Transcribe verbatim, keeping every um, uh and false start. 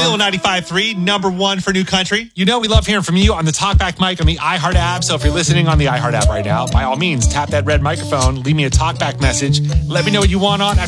Hello, ninety-five point three, number one for New Country. You know we love hearing from you on the TalkBack mic on the iHeart app. So if you're listening on the iHeart app right now, by all means, tap that red microphone, leave me a TalkBack message. Let me know what you want on at